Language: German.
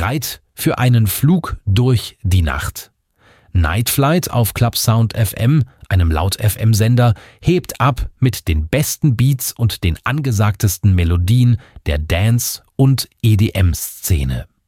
Bereit für einen Flug durch die Nacht. Night Flight auf Club Sound FM, einem Laut-FM-Sender, hebt ab mit den besten Beats und den angesagtesten Melodien der Dance- und EDM-Szene.